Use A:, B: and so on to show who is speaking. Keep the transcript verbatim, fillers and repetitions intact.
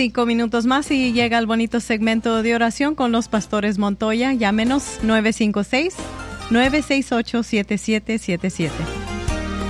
A: Cinco minutos más y llega el bonito segmento de oración con los pastores Montoya. Llámenos nueve cinco seis, nueve seis ocho, siete siete siete siete.